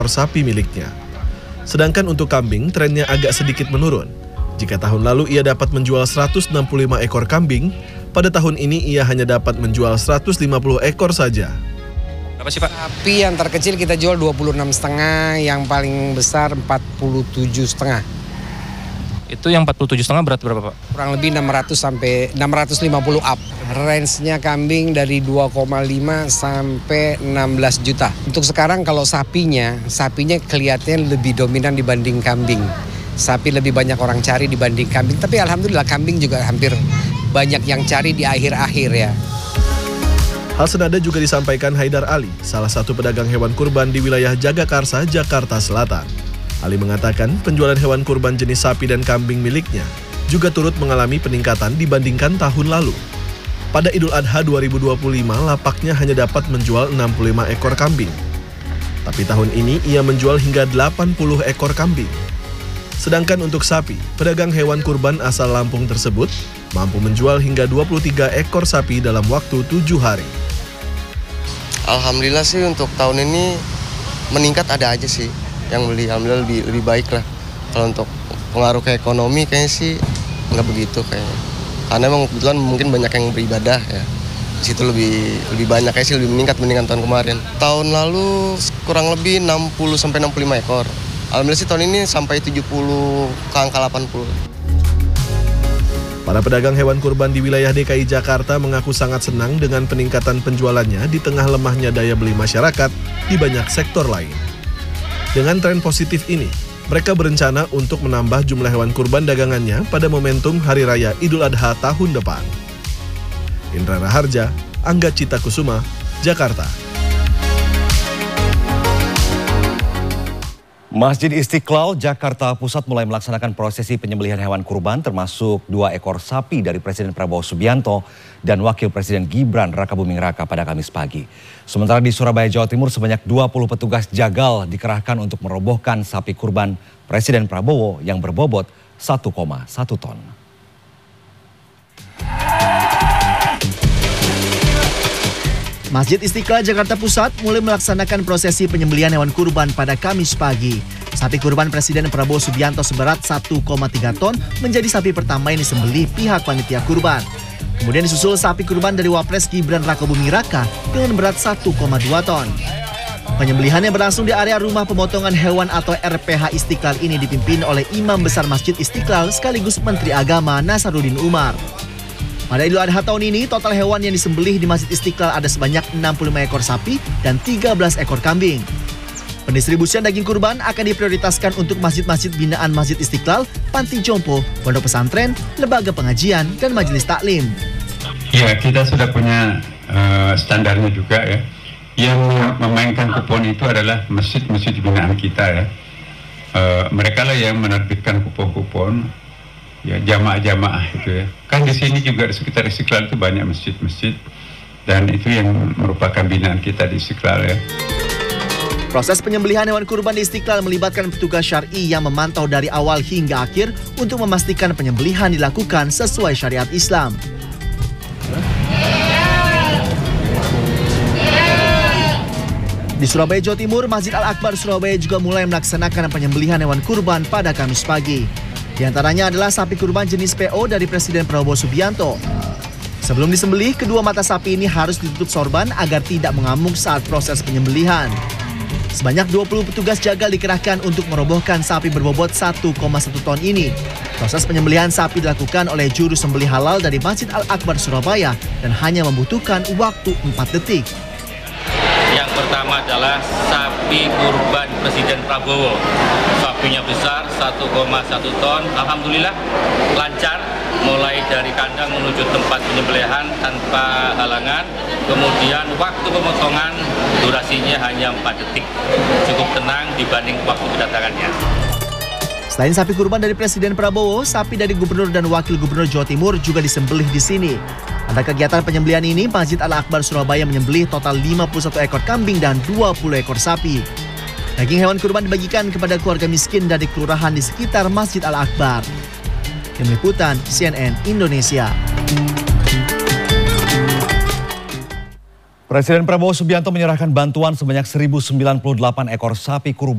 sapi miliknya. Sedangkan untuk kambing, trennya agak sedikit menurun. Jika tahun lalu ia dapat menjual 165 ekor kambing, pada tahun ini ia hanya dapat menjual 150 ekor saja. Berapa sih Pak? Sapi yang terkecil kita jual 26,5, yang paling besar 47,5. Itu yang 47,5 berat berapa Pak? Kurang lebih 600 sampai 650 up. Range-nya kambing dari 2,5 sampai 16 juta. Untuk sekarang kalau sapinya kelihatannya lebih dominan dibanding kambing. Sapi lebih banyak orang cari dibanding kambing. Tapi alhamdulillah kambing juga hampir banyak yang cari di akhir-akhir ya. Hal senada juga disampaikan Haidar Ali, salah satu pedagang hewan kurban di wilayah Jagakarsa, Jakarta Selatan. Ali mengatakan penjualan hewan kurban jenis sapi dan kambing miliknya juga turut mengalami peningkatan dibandingkan tahun lalu. Pada Idul Adha 2025, lapaknya hanya dapat menjual 65 ekor kambing. Tapi tahun ini ia menjual hingga 80 ekor kambing. Sedangkan untuk sapi, pedagang hewan kurban asal Lampung tersebut mampu menjual hingga 23 ekor sapi dalam waktu 7 hari. Alhamdulillah sih untuk tahun ini meningkat ada aja sih. Yang beli alhamdulillah lebih baik lah. Kalau untuk pengaruh ke ekonomi kayaknya sih nggak begitu kayaknya. Karena emang kebetulan mungkin banyak yang beribadah ya. Di situ lebih banyak kayak sih, lebih meningkat dibandingkan tahun kemarin. Tahun lalu kurang lebih 60 sampai 65 ekor. Alhamdulillah sih tahun ini sampai 70 ke angka 80. Para pedagang hewan kurban di wilayah DKI Jakarta mengaku sangat senang dengan peningkatan penjualannya di tengah lemahnya daya beli masyarakat di banyak sektor lain. Dengan tren positif ini, mereka berencana untuk menambah jumlah hewan kurban dagangannya pada momentum Hari Raya Idul Adha tahun depan. Indra Raharja, Angga Cita Kusuma, Jakarta. Masjid Istiqlal, Jakarta Pusat mulai melaksanakan prosesi penyembelihan hewan kurban termasuk 2 ekor sapi dari Presiden Prabowo Subianto dan Wakil Presiden Gibran Rakabuming Raka pada Kamis pagi. Sementara di Surabaya, Jawa Timur sebanyak 20 petugas jagal dikerahkan untuk merobohkan sapi kurban Presiden Prabowo yang berbobot 1,1 ton. Masjid Istiqlal Jakarta Pusat mulai melaksanakan prosesi penyembelihan hewan kurban pada Kamis pagi. Sapi kurban Presiden Prabowo Subianto seberat 1,3 ton menjadi sapi pertama yang disembelih pihak panitia kurban. Kemudian disusul sapi kurban dari Wapres Gibran Rakabuming Raka dengan berat 1,2 ton. Penyembelihan yang berlangsung di area rumah pemotongan hewan atau RPH Istiqlal ini dipimpin oleh Imam Besar Masjid Istiqlal sekaligus Menteri Agama Nasaruddin Umar. Pada Idul Adha tahun ini, total hewan yang disembelih di Masjid Istiqlal ada sebanyak 65 ekor sapi dan 13 ekor kambing. Pendistribusian daging kurban akan diprioritaskan untuk masjid-masjid binaan Masjid Istiqlal, panti jompo, pondok pesantren, lembaga pengajian, dan majelis taklim. Ya, kita sudah punya standarnya juga ya. Yang memainkan kupon itu adalah masjid-masjid binaan kita ya. Mereka lah yang menerbitkan kupon-kupon. Ya, jamaah-jamaah itu ya. Kan di sini juga di sekitar Istiqlal itu banyak masjid-masjid dan itu yang merupakan binaan kita di Istiqlal ya. Proses penyembelihan hewan kurban di Istiqlal melibatkan petugas syar'i yang memantau dari awal hingga akhir untuk memastikan penyembelihan dilakukan sesuai syariat Islam. Di Surabaya, Jawa Timur, Masjid Al-Akbar Surabaya juga mulai melaksanakan penyembelihan hewan kurban pada Kamis pagi. Di antaranya adalah sapi kurban jenis PO dari Presiden Prabowo Subianto. Sebelum disembelih, kedua mata sapi ini harus ditutup sorban agar tidak mengamuk saat proses penyembelihan. Sebanyak 20 petugas jagal dikerahkan untuk merobohkan sapi berbobot 1,1 ton ini. Proses penyembelihan sapi dilakukan oleh juru sembelih halal dari Masjid Al-Akbar Surabaya dan hanya membutuhkan waktu 4 detik. Yang pertama adalah sapi kurban Presiden Prabowo. Sapinya besar, 1,1 ton. Alhamdulillah lancar, mulai dari kandang menuju tempat penyembelihan tanpa halangan. Kemudian waktu pemotongan durasinya hanya 4 detik. Cukup tenang dibanding waktu kedatangannya. Selain sapi kurban dari Presiden Prabowo, sapi dari Gubernur dan Wakil Gubernur Jawa Timur juga disembelih di sini. Pada kegiatan penyembelihan ini, Masjid Al-Akbar Surabaya menyembelih total 51 ekor kambing dan 20 ekor sapi. Daging hewan kurban dibagikan kepada keluarga miskin dari kelurahan di sekitar Masjid Al-Akbar. Tim Liputan CNN Indonesia. Presiden Prabowo Subianto menyerahkan bantuan sebanyak 1.098 ekor sapi kurban